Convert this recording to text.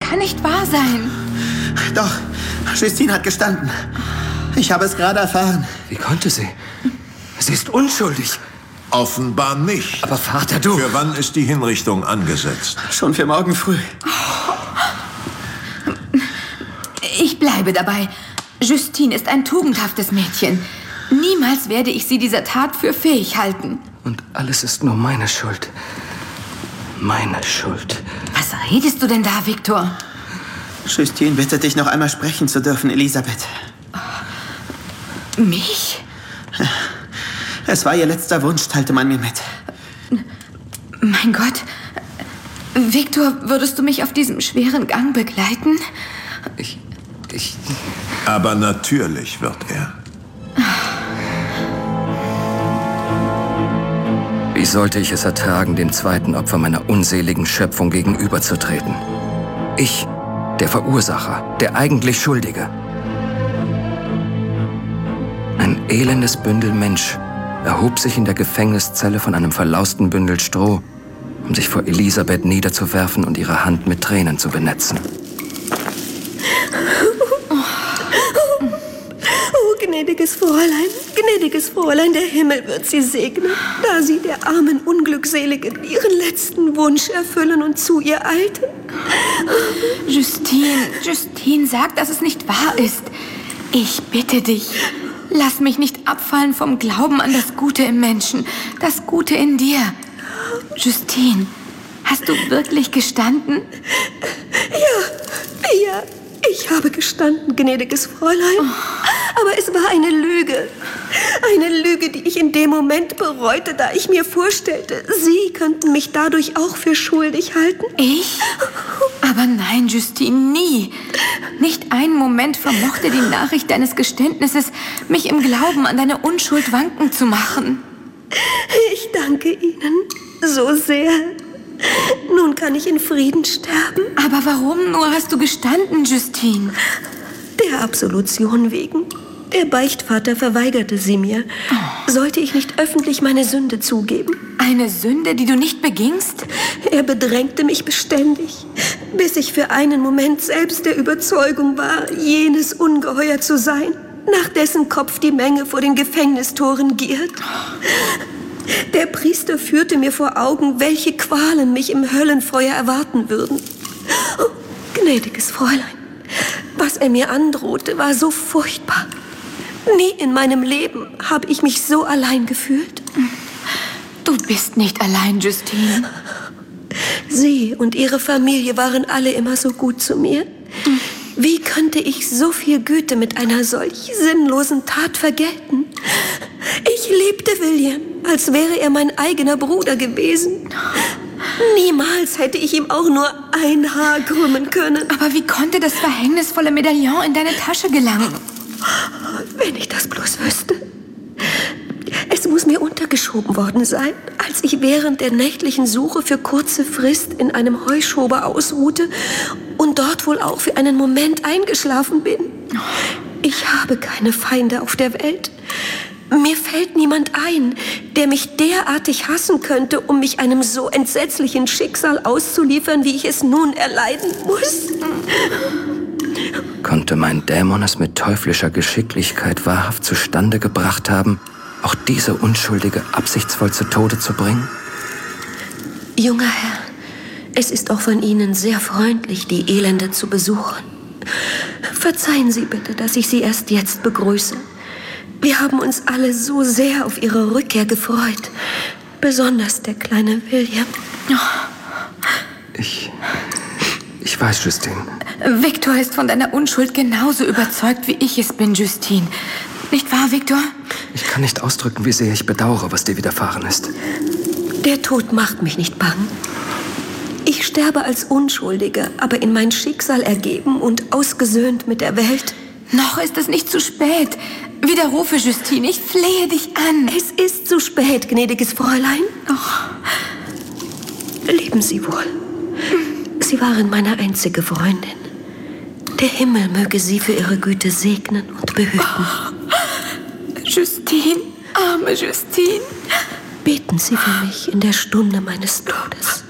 kann nicht wahr sein. Doch, Justine hat gestanden. Ich habe es gerade erfahren. Wie konnte sie? Sie ist unschuldig. Offenbar nicht. Aber Vater, du... Für wann ist die Hinrichtung angesetzt? Schon für morgen früh. Ich bleibe dabei. Justine ist ein tugendhaftes Mädchen. Niemals werde ich sie dieser Tat für fähig halten. Und alles ist nur meine Schuld. Meine Schuld. Was redest du denn da, Viktor? Justine bittet dich, noch einmal sprechen zu dürfen, Elisabeth. Mich? Es war ihr letzter Wunsch, teilte man mir mit. Mein Gott. Viktor, würdest du mich auf diesem schweren Gang begleiten? Ich... Aber natürlich wird er. Wie sollte ich es ertragen, dem zweiten Opfer meiner unseligen Schöpfung gegenüberzutreten? Ich, der Verursacher, der eigentlich Schuldige. Ein elendes Bündel Mensch erhob sich in der Gefängniszelle von einem verlausten Bündel Stroh, um sich vor Elisabeth niederzuwerfen und ihre Hand mit Tränen zu benetzen. Gnädiges Fräulein, der Himmel wird sie segnen, da sie der armen Unglückseligen ihren letzten Wunsch erfüllen und zu ihr eilten. Justine, sag, dass es nicht wahr ist. Ich bitte dich, lass mich nicht abfallen vom Glauben an das Gute im Menschen, das Gute in dir. Justine, hast du wirklich gestanden? Ja, ich habe gestanden, gnädiges Fräulein. Aber es war eine Lüge. Eine Lüge, die ich in dem Moment bereute, da ich mir vorstellte, Sie könnten mich dadurch auch für schuldig halten. Ich? Aber nein, Justine, nie. Nicht einen Moment vermochte die Nachricht deines Geständnisses, mich im Glauben an deine Unschuld wanken zu machen. Ich danke Ihnen so sehr. Nun kann ich in Frieden sterben. Aber warum nur hast du gestanden, Justine? Der Absolution wegen. Der Beichtvater verweigerte sie mir. Sollte ich nicht öffentlich meine Sünde zugeben? Eine Sünde, die du nicht begingst? Er bedrängte mich beständig, bis ich für einen Moment selbst der Überzeugung war, jenes Ungeheuer zu sein, nach dessen Kopf die Menge vor den Gefängnistoren giert. Der Priester führte mir vor Augen, welche Qualen mich im Höllenfeuer erwarten würden. Oh, gnädiges Fräulein, was er mir androhte, war so furchtbar. Nie in meinem Leben habe ich mich so allein gefühlt. Du bist nicht allein, Justine. Sie und ihre Familie waren alle immer so gut zu mir. Wie könnte ich so viel Güte mit einer solch sinnlosen Tat vergelten? Ich liebte William, als wäre er mein eigener Bruder gewesen. Niemals hätte ich ihm auch nur ein Haar krümmen können. Aber wie konnte das verhängnisvolle Medaillon in deine Tasche gelangen? Wenn ich das bloß wüsste. Es muss mir untergeschoben worden sein, als ich während der nächtlichen Suche für kurze Frist in einem Heuschober ausruhte und dort wohl auch für einen Moment eingeschlafen bin. Ich habe keine Feinde auf der Welt. Mir fällt niemand ein, der mich derartig hassen könnte, um mich einem so entsetzlichen Schicksal auszuliefern, wie ich es nun erleiden muss. Konnte mein Dämon es mit teuflischer Geschicklichkeit wahrhaft zustande gebracht haben, auch diese Unschuldige absichtsvoll zu Tode zu bringen? Junger Herr, es ist auch von Ihnen sehr freundlich, die Elende zu besuchen. Verzeihen Sie bitte, dass ich Sie erst jetzt begrüße. Wir haben uns alle so sehr auf Ihre Rückkehr gefreut. Besonders der kleine William. Ich weiß, Justine. Viktor ist von deiner Unschuld genauso überzeugt, wie ich es bin, Justine. Nicht wahr, Viktor? Ich kann nicht ausdrücken, wie sehr ich bedauere, was dir widerfahren ist. Der Tod macht mich nicht bang. Ich sterbe als Unschuldiger, aber in mein Schicksal ergeben und ausgesöhnt mit der Welt. Noch ist es nicht zu spät. Widerrufe, Justine, ich flehe dich an. Es ist zu spät, gnädiges Fräulein. Leben Sie wohl. Sie waren meine einzige Freundin. Der Himmel möge Sie für Ihre Güte segnen und behüten. Justine, arme Justine. Beten Sie für mich in der Stunde meines Todes.